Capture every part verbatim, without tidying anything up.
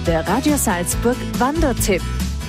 der Radio Salzburg Wandertipp.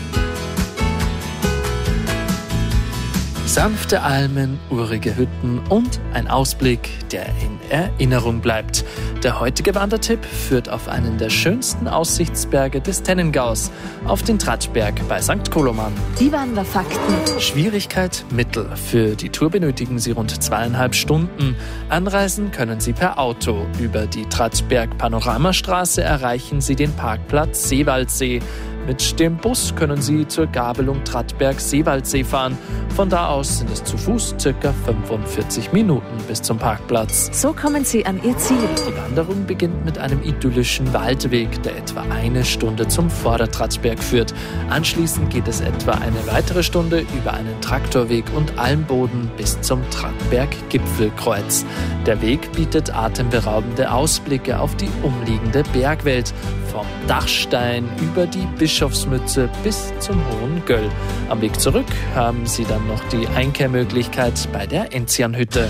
Sanfte Almen, urige Hütten und ein Ausblick, der in Erinnerung bleibt. Der heutige Wandertipp führt auf einen der schönsten Aussichtsberge des Tennengaus, auf den Tratschberg bei Sankt Koloman. Die Wanderfakten. Schwierigkeit mittel. Für die Tour benötigen Sie rund zweieinhalb Stunden. Anreisen können Sie per Auto. Über die Tratschberg-Panoramastraße erreichen Sie den Parkplatz Seewaldsee. Mit dem Bus können Sie zur Gabelung Trattberg-Seewaldsee fahren. Von da aus sind es zu Fuß ca. fünfundvierzig Minuten bis zum Parkplatz. So kommen Sie an Ihr Ziel. Die Wanderung beginnt mit einem idyllischen Waldweg, der etwa eine Stunde zum Vordertrattberg führt. Anschließend geht es etwa eine weitere Stunde über einen Traktorweg und Almboden bis zum Trattberg-Gipfelkreuz. Der Weg bietet atemberaubende Ausblicke auf die umliegende Bergwelt. Vom Dachstein über die Bischofsmütze bis zum Hohen Göll. Am Weg zurück haben Sie dann noch die Einkehrmöglichkeit bei der Enzianhütte.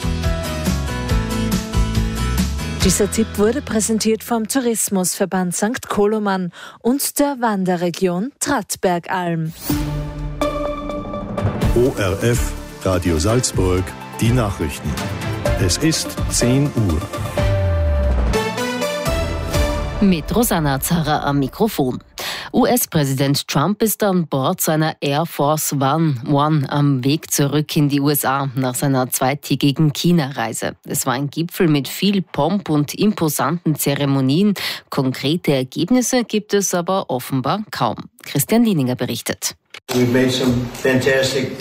Dieser Tipp wurde präsentiert vom Tourismusverband Sankt Koloman und der Wanderregion Trattbergalm. O R F, Radio Salzburg, die Nachrichten. Es ist zehn Uhr. Mit Rosanna Zara am Mikrofon. U S-Präsident Trump ist an Bord seiner Air Force One, One am Weg zurück in die U S A nach seiner zweitägigen China-Reise. Es war ein Gipfel mit viel Pomp und imposanten Zeremonien. Konkrete Ergebnisse gibt es aber offenbar kaum. Christian Lieninger berichtet. We've made some fantastic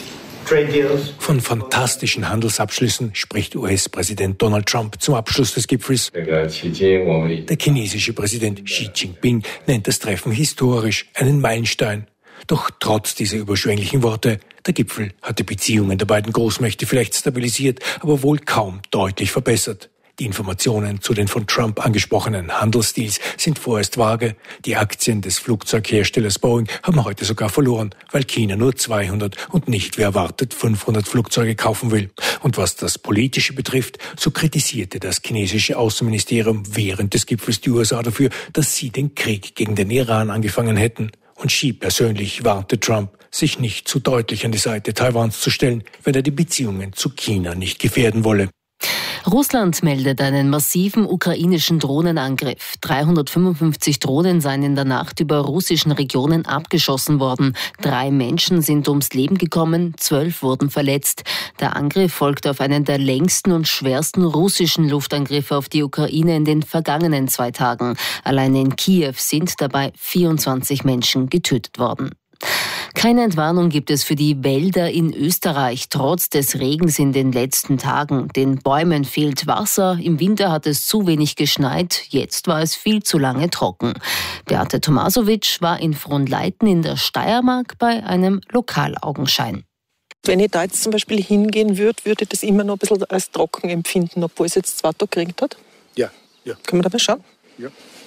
Von fantastischen Handelsabschlüssen spricht U S-Präsident Donald Trump zum Abschluss des Gipfels. Der chinesische Präsident Xi Jinping nennt das Treffen historisch, einen Meilenstein. Doch trotz dieser überschwänglichen Worte, der Gipfel hat die Beziehungen der beiden Großmächte vielleicht stabilisiert, aber wohl kaum deutlich verbessert. Die Informationen zu den von Trump angesprochenen Handelsdeals sind vorerst vage. Die Aktien des Flugzeugherstellers Boeing haben heute sogar verloren, weil China nur zweihundert und nicht wie erwartet fünfhundert Flugzeuge kaufen will. Und was das Politische betrifft, so kritisierte das chinesische Außenministerium während des Gipfels die U S A dafür, dass sie den Krieg gegen den Iran angefangen hätten. Und Xi persönlich warnte Trump, sich nicht zu deutlich an die Seite Taiwans zu stellen, wenn er die Beziehungen zu China nicht gefährden wolle. Russland meldet einen massiven ukrainischen Drohnenangriff. dreihundertfünfundfünfzig Drohnen seien in der Nacht über russischen Regionen abgeschossen worden. Drei Menschen sind ums Leben gekommen, zwölf wurden verletzt. Der Angriff folgt auf einen der längsten und schwersten russischen Luftangriffe auf die Ukraine in den vergangenen zwei Tagen. Allein in Kiew sind dabei vierundzwanzig Menschen getötet worden. Keine Entwarnung gibt es für die Wälder in Österreich, trotz des Regens in den letzten Tagen. Den Bäumen fehlt Wasser, im Winter hat es zu wenig geschneit, jetzt war es viel zu lange trocken. Beate Tomasowitsch war in Fronleiten in der Steiermark bei einem Lokalaugenschein. Wenn ich da jetzt zum Beispiel hingehen würde, würde ich das immer noch ein bisschen als trocken empfinden, obwohl es jetzt zwei Tage geregnet hat. Ja, ja. Können wir da mal schauen? Ja.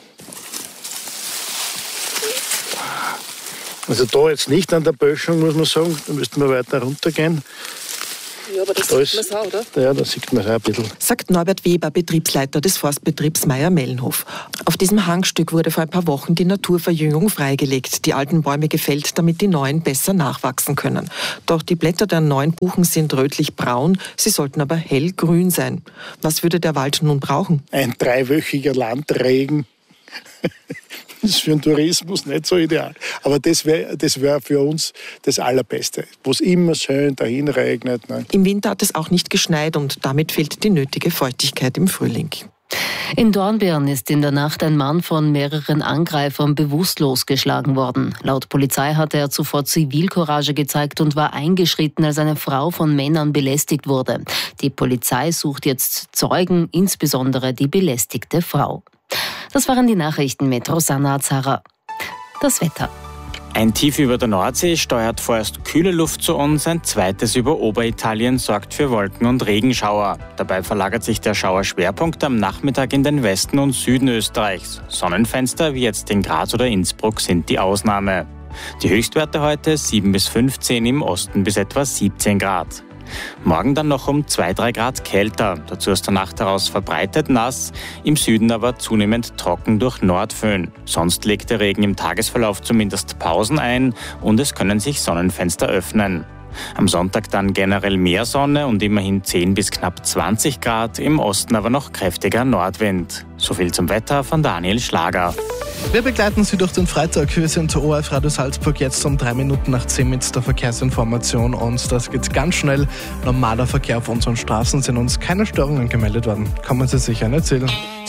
Also da jetzt nicht an der Böschung, muss man sagen, da müssten wir weiter runtergehen. Ja, aber das da sieht man auch, oder? Ja, da sieht man es auch ein bisschen. Sagt Norbert Weber, Betriebsleiter des Forstbetriebs Meier-Mellenhof. Auf diesem Hangstück wurde vor ein paar Wochen die Naturverjüngung freigelegt, die alten Bäume gefällt, damit die neuen besser nachwachsen können. Doch die Blätter der neuen Buchen sind rötlich-braun, sie sollten aber hellgrün sein. Was würde der Wald nun brauchen? Ein dreiwöchiger Landregen. Das ist für den Tourismus nicht so ideal. Aber das wäre das wär für uns das Allerbeste, wo es immer schön dahin regnet. Ne? Im Winter hat es auch nicht geschneit und damit fehlt die nötige Feuchtigkeit im Frühling. In Dornbirn ist in der Nacht ein Mann von mehreren Angreifern bewusstlos geschlagen worden. Laut Polizei hatte er zuvor Zivilcourage gezeigt und war eingeschritten, als eine Frau von Männern belästigt wurde. Die Polizei sucht jetzt Zeugen, insbesondere die belästigte Frau. Das waren die Nachrichten mit Rosanna Zara. Das Wetter. Ein Tief über der Nordsee steuert vorerst kühle Luft zu uns, ein zweites über Oberitalien sorgt für Wolken- und Regenschauer. Dabei verlagert sich der Schauerschwerpunkt am Nachmittag in den Westen und Süden Österreichs. Sonnenfenster wie jetzt in Graz oder Innsbruck sind die Ausnahme. Die Höchstwerte heute sieben bis fünfzehn, im Osten bis etwa siebzehn Grad. Morgen dann noch um zwei bis drei Grad kälter, dazu aus der Nacht heraus verbreitet nass, im Süden aber zunehmend trocken durch Nordföhn. Sonst legt der Regen im Tagesverlauf zumindest Pausen ein und es können sich Sonnenfenster öffnen. Am Sonntag dann generell mehr Sonne und immerhin zehn bis knapp zwanzig Grad, im Osten aber noch kräftiger Nordwind. So viel zum Wetter von Daniel Schlager. Wir begleiten Sie durch den Freitag. Wir sind O R F Radio Salzburg jetzt um drei Minuten nach zehn mit der Verkehrsinformation und das geht ganz schnell. Normaler Verkehr auf unseren Straßen, sind uns keine Störungen gemeldet worden. Kann man sich sicher nicht erzählen.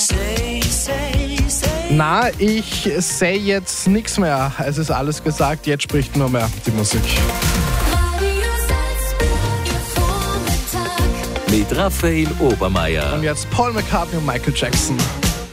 Na, ich sehe jetzt nichts mehr. Es ist alles gesagt, jetzt spricht nur mehr die Musik. Mit Raphael Obermeier. Und jetzt Paul McCartney und Michael Jackson.